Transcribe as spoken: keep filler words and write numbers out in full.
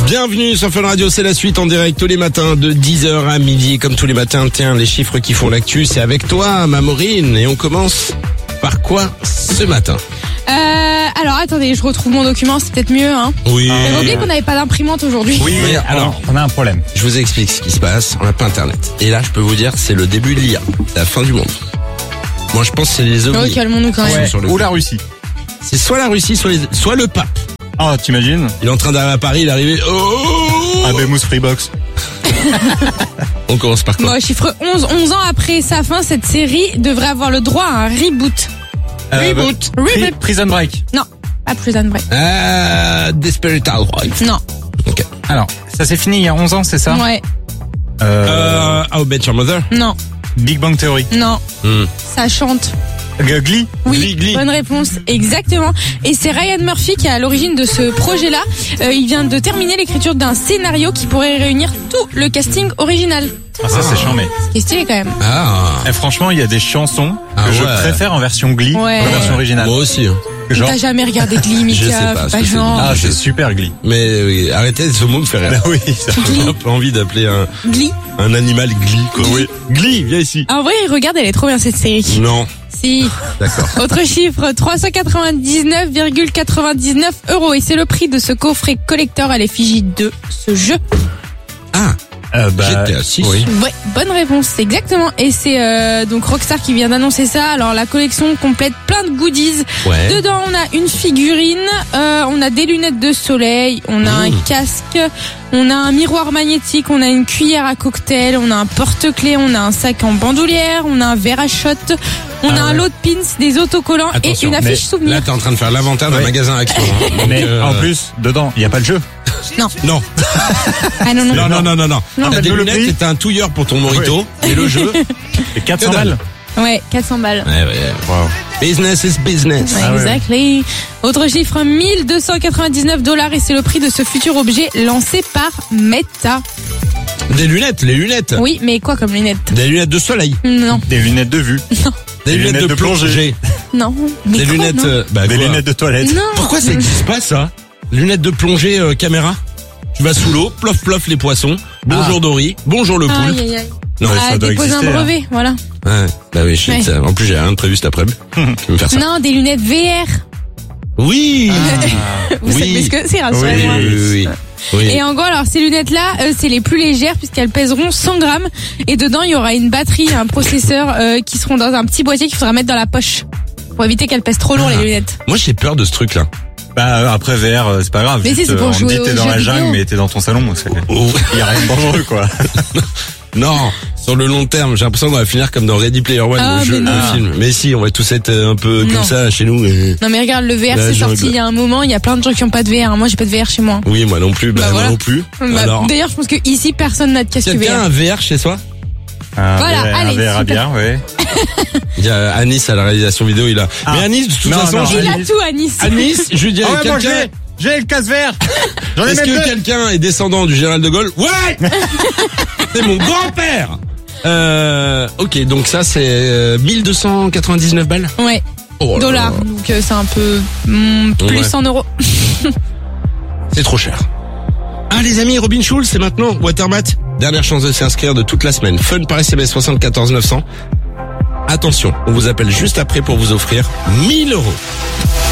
Bienvenue sur Fun Radio, c'est la suite en direct tous les matins de dix heures à midi. Comme tous les matins, tiens, les chiffres qui font l'actu, c'est avec toi, ma Maureen. Et on commence par quoi ce matin? Euh, alors attendez, je retrouve mon document, c'est peut-être mieux, hein. Oui. J'avais oublié qu'on n'avait pas d'imprimante aujourd'hui. Oui, mais alors, on a un problème. je vous explique ce qui se passe, on n'a pas internet. Et là, je peux vous dire, c'est le début de l'I A, c'est la fin du monde. Moi, je pense que c'est les Oh, ovnis. calmons-nous quand même. Ouais. Sur le Ou coup. la Russie. C'est soit la Russie, soit, les... soit le pape. Oh, t'imagines? Il est en train d'arriver à Paris, il est arrivé. Oh Un Bemous Freebox. On commence par quoi? Bon, chiffre onze. onze ans après sa fin, cette série devrait avoir le droit à un reboot. Reboot. Pri- Reboot. Prison Break. Non, pas Prison Break. Ah, Desperate Housewives. Non. Ok. Alors, ça s'est fini il y a onze ans, c'est ça? Ouais. Euh, Euh, How I Met Your Mother. Non. Big Bang Theory. Non. Hmm. Ça chante. G- Glee. Oui, Glee, Glee. bonne réponse, exactement. Et c'est Ryan Murphy qui est à l'origine de ce projet-là. Euh, il vient de terminer l'écriture d'un scénario qui pourrait réunir tout le casting original. Ah, ça c'est charmé. C'est stylé quand même. Ah. Et franchement, il y a des chansons Ah que je ouais. préfère en version Glee Ouais. qu'en version originale. Moi aussi. Hein. Genre, T'as jamais regardé Glee, Mika? Je sais pas Faut ce que c'est. genre. ah, c'est super Glee. Mais oui, arrêtez, ce mot me fait rire. Ah oui, ça. J'ai un peu envie d'appeler un, Glee. un animal Glee, quoi. Oui. Glee, viens ici. En vrai, regarde, elle est trop bien cette série. Non. Si. D'accord. Autre chiffre, trois cent quatre-vingt-dix-neuf virgule quatre-vingt-dix-neuf euros. Et c'est le prix de ce coffret collector à l'effigie de ce jeu. Ah. Euh, bah, G T A six. oui. Ouais, bonne réponse, exactement. Et c'est euh, donc Rockstar qui vient d'annoncer ça. Alors la collection complète plein de goodies. Ouais. Dedans, on a une figurine, euh, on a des lunettes de soleil, on a un Mmh. casque, on a un miroir magnétique, on a une cuillère à cocktail, on a un porte-clés, on a un sac en bandoulière, on a un verre à shot, on Ah a un ouais. lot de pins, des autocollants Attention, et une mais affiche souvenir. Là, t'es en train de faire l'inventaire d'un Ouais. magasin Action. Hein. Donc, Mais euh, en plus, dedans, il n'y a pas de jeu. Non, Non. ah non, non. Non, non, non, non, non. Non. T'as des Le lunettes, prix. c'était un touilleur pour ton mojito. Et le jeu. Et quatre cents Que dalle. balles. Ouais, quatre cents balles. Ouais, ouais. Wow. Business is business. Ouais, Ah ouais. exactly. Autre chiffre, mille deux cent quatre-vingt-dix-neuf dollars et c'est le prix de ce futur objet lancé par Meta. Des lunettes, les lunettes. Oui, mais quoi comme lunettes? Des lunettes de soleil. Non, Des lunettes de vue. Des, lunettes, de plongée. non. Mais Des quoi, lunettes. non euh, bah, Des quoi lunettes de toilette. Non. Pourquoi ça n'existe pas, ça? Lunettes de plongée euh, caméra. Tu vas sous l'eau, plof plof les poissons. Bonjour Ah. Dory. Bonjour le poulpe. Aïe, aïe, aïe. Non, Ouais, Ah, ça doit déposer un exister, hein. brevet, voilà. Ouais. Bah oui, je sais Ouais. que ça- en plus j'ai rien de prévu cet après-midi. Je vais me faire ça. Non, des lunettes V R. Oui. Vous Oui. savez ce que c'est, Oui, rassurez-moi. oui, oui, oui. Oui. Et en gros, alors ces lunettes-là, euh, c'est les plus légères puisqu'elles pèseront cent grammes. Et dedans, il y aura une batterie, un processeur euh, qui seront dans un petit boîtier qu'il faudra mettre dans la poche pour éviter qu'elles pèsent trop lourd Ah. les lunettes. Moi j'ai peur de ce truc-là. Bah, après V R, euh, c'est pas grave. Mais Juste, si, c'est pour euh, on jouer dit aux t'es dans jeux la vidéo. jungle, mais t'es dans ton salon. c'est- Oh. Il y a rien de dangereux, quoi. Non, sur le long terme, j'ai l'impression qu'on va finir comme dans Ready Player One, Ah, le jeu, mais le non. film. Mais si, on va tous être euh, un peu Non. comme ça chez nous. Et... Non mais regarde, le V R La c'est jungle. sorti il y a un moment. Il y a plein de gens qui ont pas de V R. Moi, j'ai pas de V R chez moi. Oui, moi non plus. Bah, Bah, moi voilà. non plus. Bah, Alors, D'ailleurs, je pense que ici personne n'a de casque V quelqu'un a R. un V R chez soi? Un Voilà, V R, allez, un V R à super. bière, ouais. Il y a Anis à la réalisation vidéo, il a. Ah. Mais Anis, de toute Non, façon, non, je- Il a Anis. tout à Nice. Anis, je lui dirais Ah ouais, moi, quelqu'un. j'ai, j'ai le casse vert. J'en ai Est-ce même que deux. quelqu'un est descendant du général de Gaulle? Ouais. C'est mon grand-père. Euh, ok, donc ça c'est euh, mille deux cent quatre-vingt-dix-neuf balles. Ouais, Oh là dollars. là. Donc euh, c'est un peu hmm, plus Ouais. cent euros. C'est trop cher. Ah les amis, Robin Schulz, c'est maintenant Watermat. Dernière chance de s'inscrire de toute la semaine. Fun par S M S soixante-quatorze neuf cents. Attention, on vous appelle juste après pour vous offrir mille euros.